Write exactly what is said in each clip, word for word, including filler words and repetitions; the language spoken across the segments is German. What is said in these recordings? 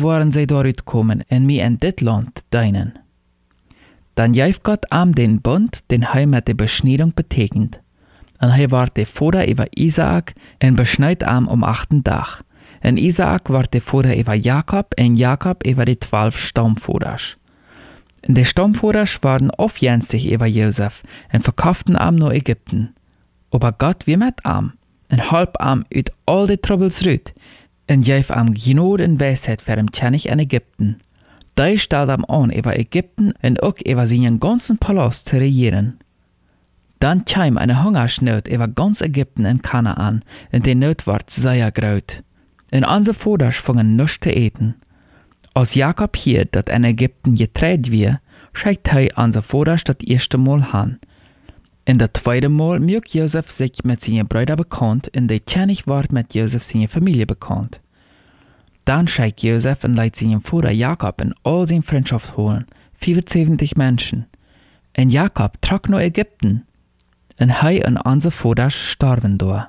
waren sie dort kommen en mir in dit Land deinen. Dann gaf Gott am den Bund, den hij mit der Beschneidung betekent. En hij ward de Vater über Isaak en beschneid am um achten Dag. En Isaak ward de Vater über Jakob en Jakob über die zwölf Stammvaders. En de Stammvaders waren aufjenstig über Josef en verkauften am naar Ägypten. Aber Gott wie met am en halp am uit al die troubles ruit en gaf am genade en wijsheid voor hem tjennig in Ägypten. Die stelde am an über Ägypten en ook über seinen ganzen Palast zu regieren. Dann kam eine Hungersnot über ganz Ägypten en Kanaan, en die Not ward sehr groß. En onze vaders fingen nichts zu eten. Als Jakob hier, dat in Ägypten getreid wir, schickt hij onze vaders das erste Mal han. In das zweite Mal mög Josef sich mit seinen Brüdern bekannt, en die tjennig ward mit Josef seine Familie bekannt. Dann schickt Josef und leidt seinen Vater Jakob in all seine Freundschaft holen, vierundsiebzig Menschen. En Jakob trok nach Ägypten, en hij en onze vaders starben daar.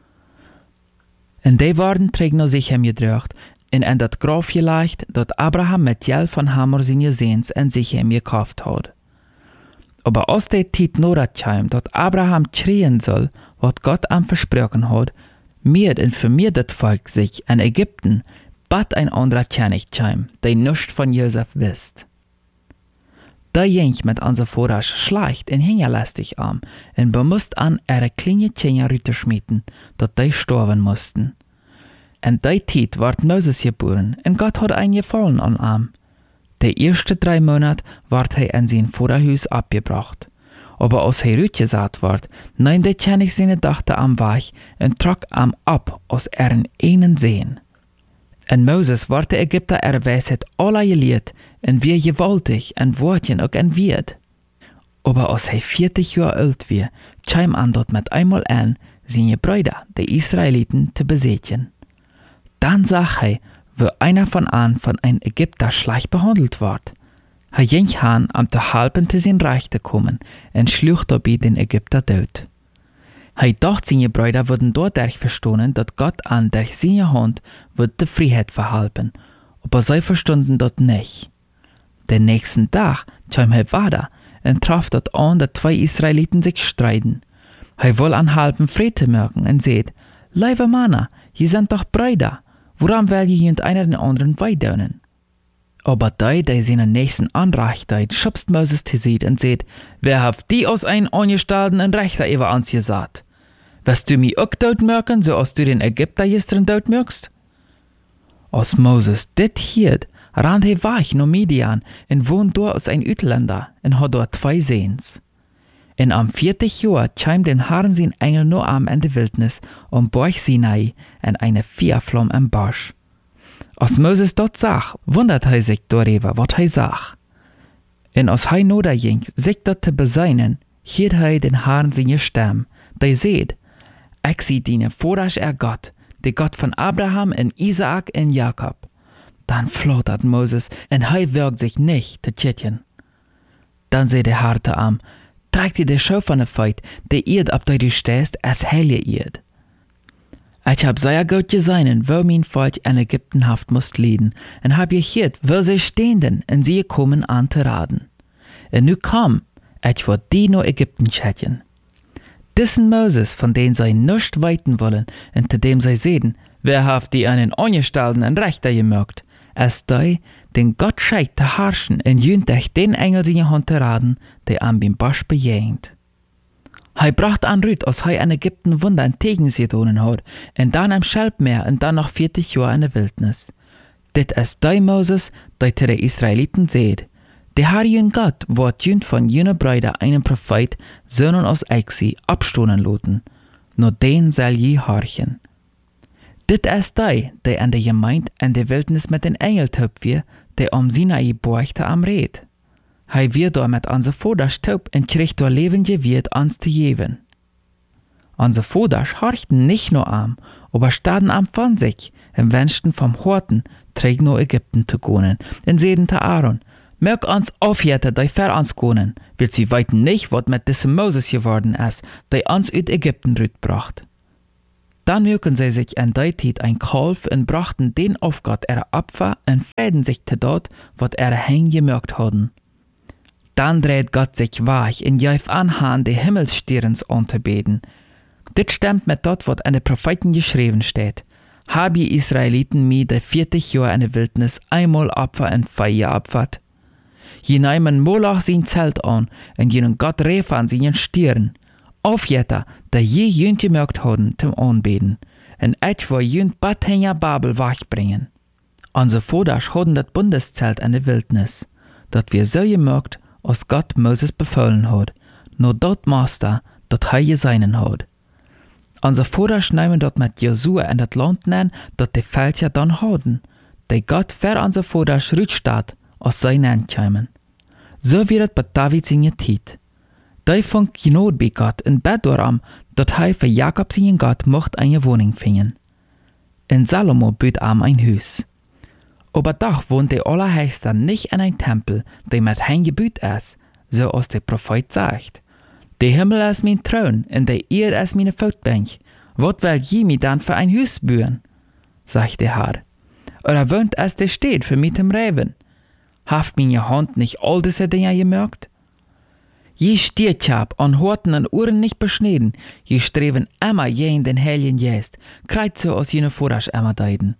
En die waren terug naar Sichem gedrukt, en in dat graf gelegd, dat Abraham met geld van Hamor zijn Seens in Sichem gekauft had. Aber als die tijd nodig kwam, dat Abraham schreien soll, wat Gott am versprochen had, meer en vermeer dat volk zich in Ägypten, bat ein anderer König kam, der nichts von Josef wisst. Da ging mit unser Vaders schlecht und hingerlästig am, und bemusst an ihre kleine Kinder rüterschmieden, dat die sterben mussten. In der Zeit ward Moses geboren, und Gott hat ein Gefallen an ihm. Die ersten drei Monate ward er in sein Vaterhaus abgebracht. Aber als er rütgesat ward, nahm der König seine Tochter am Weg und trok am ab aus ihren einen Sehen. En Moses ward de Ägypter er Weisheit aller geleerd, en wie gewaltig en Wortchen ook en Wirt. Aber als hij vierzig Jahre alt war, kam an dort mit einmal an, seine Brüder, die Israeliten, zu besetzen. Dann sah er, wie einer von an von einem Ägypter schlecht behandelt ward. Er ging han, um zu helfen zu sein Reich zu kommen, und schlug dabei den Ägypter tot. Hij dacht seine Brüder würden dadurch verstehen, dass Gott an durch seine Hand wird die Freiheit verhalten, aber sie verstunden das nicht. Den nächsten Tag kam er weiter und traf dort an, dass zwei Israeliten sich streiten. Er will anhalten Friede merken und sagt, liebe Männer, ihr seid doch Brüder, woran will ihr einer den anderen weidönen? Aber die, die seinen nächsten anreicht, schubst Moses zu sich und sagt, wer hat die aus einem Angestellten und Rechter über uns gesagt? Wirst du mich auch dort merken, so als du den Ägypter gestern dort merkst? Als Moses dit hielt, rannt er weg nach Midian und wohnt dort als ein Utländer und hat dort zwei Sehens. Und am vierzig Jahr kam den Herrn sein Engel nur am in der Wildnis und borg Sinai in eine Feuerflamme im Busch. Als Moses dort sah, wundert er sich darüber, was er sah. Und als er niederging, sich dort zu beseinen, hielt er den Herrn seine Stimme, der seht, ich sie diene Vaders er Gott, der Gott von Abraham und Isaak und Jakob. Dann flattert Moses, und er wirkt sich nicht zu tschitchen. Dann seht der Herr zu ihm, tragt dir die Schau von der Feit, der Erd, ab der du stehst, als heilige Erd. Ich hab sehr gut gesehen, wo mein Volk in Ägypten haft musst leiden, und hab gehört, wo sie stehenden, und sie kommen an zu raten. Und nu komm, ich will die nach Ägypten schicken. Diesen Moses, von dem sie nicht weiten wollen, und zu dem sie sehen, wer hat die einen Angestellten und Rechter gemerkt, als die, den Gott schickt zu herrschen, und jünt durch den Engel seine Hand zu raten, der an dem Busch bejähnt. Er brachte an Rüt, als er in Ägypten Wunder entgegen sie tun hat, und dann am Schelbmeer, und dann noch vierzig Jahre in der Wildnis. Dit ist der Moses, der zu den Israeliten seht. Der Herr jün Gott wird jünt von jener Brüder einen Prophet, Söhnen aus Exi, abstoßen lassen. Nur den soll je horchen. Dit ist der, der an der Gemeinde in der Wildnis mit den Engel taub wir, der um Sinai borgte am Red. Er wird da mit unser Vaders taub und kriegt da lebende Wirt ans zu geben. Unser Vaders horchten nicht nur am, aber starten am von sich, und wünschten vom Horten, träg nur Ägypten zu gehen, und sehen zu Aaron, mög uns aufhärten, die für uns gehen, weil sie weiten nicht, was mit diesem Moses geworden ist, der uns aus Ägypten rütbracht. Dann mögen sie sich an die Zeit ein Kalf und brachten den auf Gott ihre Opfer und freuten sich zu dort, was ihre Hände gemerkt hatten. Dann dreht Gott sich weich und jäuf an, die Himmelsstirns anzubeten. Dit stimmt mit dort, was an den Propheten geschrieben steht. Hab die Israeliten mir de vierzig Jahre in der Wildnis einmal Opfer und Feier opfert. Je nehmen Moloch sein Zelt an und jenen Gott rief an seinen Stirn. Auf jeder, der je jünt gemerkt haben zum Anbeten, und etwa jünt Bathenia Babel wachbringen. Unsere Vaters hatten das Bundeszelt in der Wildnis, dat wir so gemerkt, als Gott Moses befohlen hat, nur dort Master, dat er geseinen hat. Unsere Vaters nehmen dort mit Josua in das Land nennen, dat die Völker dann hatten, die Gott für unsere Vaters rütstaat, als sie nennen kämen. So wird es bei David seine Zeit. Die fand Gnade bei Gott und bet darum, dat er für Jakob seinen Gott mocht eine Wohnung finden. In Salomo bot ihm ein Haus. Aber doch wohnt der Allerheißte nicht in einem Tempel, der mit Hein gebüht ist, so als der Prophet sagt. Der Himmel ist mein Thron und der Erde ist meine Fußbank. Was will je mir dann für ein Haus bauen? Sagt der Herr. Oder wohnt es der steht für mich im Reben? Haft meine Hand nicht all diese Dinge gemerkt? Je steht hab an Horten und Ohren nicht beschnitten, je streben immer je in den Heiligen Geist, kreit so aus jene Vordasch immer deiden.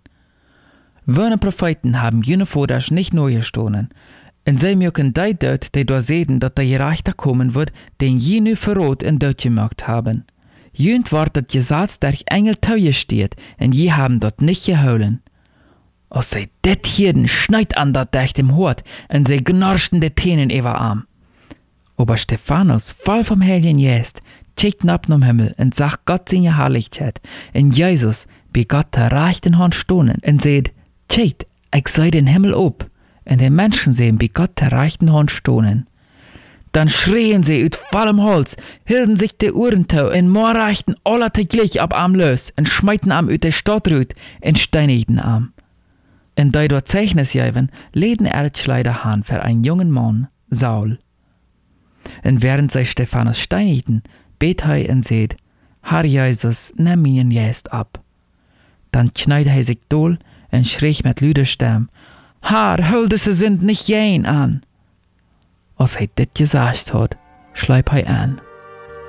Wöne Propheten haben jene Vordasch nicht neu gestohlen, und sie mögen die dort, die da sehen, dass der Gerechter kommen wird, den jene verrot und dort gemerkt haben. Jünd war das Gesetz durch Engel teuer steht, und je haben dort nicht geholen. Als sie det hierden schneit an dat durch dem Hort, und sie gnarschten die Tänen über Arm. Aber Stephanus, voll vom Heiligen Geist, checkt ab zum Himmel und sagt Gott seine Herrlichkeit. Und Jesus, bei Gott der rechten Hand stohnen und sagt, checkt, ich sei den Himmel ob. Und die Menschen sehen bei Gott der rechten Hand stohnen. Dann schrien sie ut vollem Holz, hielten sich die Ohren tau und morreichten alle teglich ab am los und schmeiten am ut der Stadt rüt und steinigten am. Und da dort Zeichnis jäven, leden Erdschleider han für einen jungen Mann, Saul. Und während sie Stephanus steinigten, bet er und seht, Herr Jesus, nimm ihn jetzt ab. Dann schneid er sich dohl und schrie mit lüder Stimme, Herr, hol diese sind nicht jen an. Als er dit gesagt hat, schleip er an.